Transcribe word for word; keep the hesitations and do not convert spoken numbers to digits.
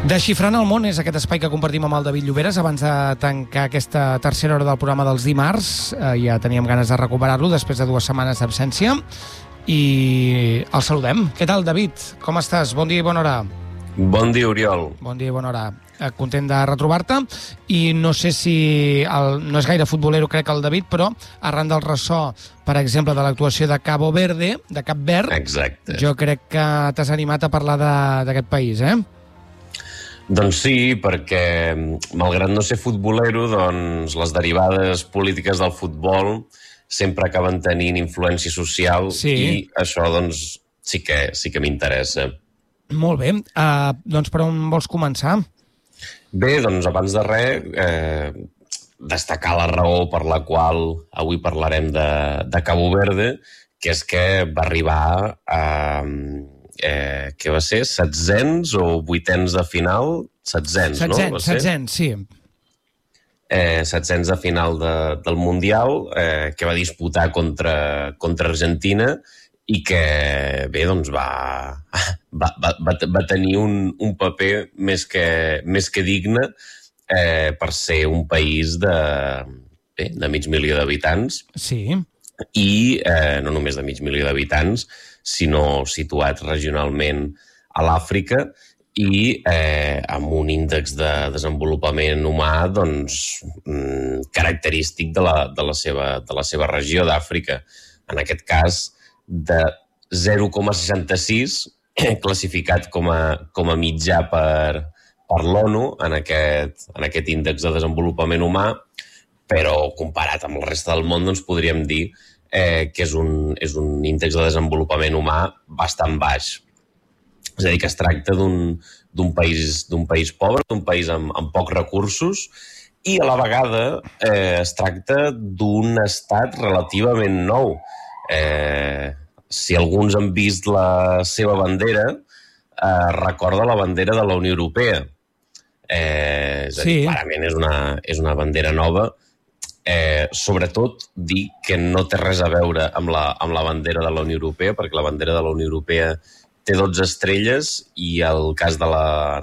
Desxifrant el món és aquest espai que compartim amb el David Lloberes. Abans de tancar aquesta tercera hora del programa dels dimarts, eh, ja teníem ganes de recuperar-lo després de dues setmanes d'absència i el saludem. Què tal, David? Com estàs? Bon dia i bona hora. Bon dia, Oriol. Bon dia i bona hora. Content de retrobar-te i no sé si el, no és gaire futbolero, crec, el David, però arran del ressò, per exemple, de l'actuació de Cabo Verde, de Cap Verd, exacte, jo crec que t'has animat a parlar d'aquest país, eh? Doncs sí, perquè malgrat no ser futbolero, doncs les derivades polítiques del futbol sempre acaben tenint influència social, sí. I això doncs sí que, sí que m'interessa. Molt bé. Uh, doncs per on vols començar? Bé, doncs abans de res, eh, destacar la raó per la qual avui parlarem de, de Cabo Verde, que és que va arribar a... Eh, què va ser? Setzents o vuitens de final? Setzents, setzents no? Setzents, sí. Eh, setzents de final de, del Mundial, eh, que va disputar contra, contra Argentina i que, bé, doncs va, va, va, va tenir un, un paper més que, més que digne eh, per ser un país de, bé, de mig milió d'habitants. Sí. I eh, no només de mig milió d'habitants, sinó situat regionalment a l'Àfrica i eh, amb un índex de desenvolupament humà doncs, característic de la, de la, seva, de la seva regió d'Àfrica. En aquest cas, de zero coma seixanta-sis, classificat com a, com a mitjà per, per l'ONU en aquest, en aquest índex de desenvolupament humà, però comparat amb el reste del món doncs, podríem dir eh, que és un, és un índex de desenvolupament humà bastant baix. És a dir, que es tracta d'un d'un país, d'un país pobre, d'un país amb, amb pocs recursos i a la vegada eh, es tracta d'un estat relativament nou. Eh, si alguns han vist la seva bandera, eh, recorda la bandera de la Unió Europea. Eh, és a dir, sí. Clarament és una, és una bandera nova. Eh, sobretot dir que no té res a veure amb la, amb la bandera de la Unió Europea, perquè la bandera de la Unió Europea té dotze estrelles i el cas de la,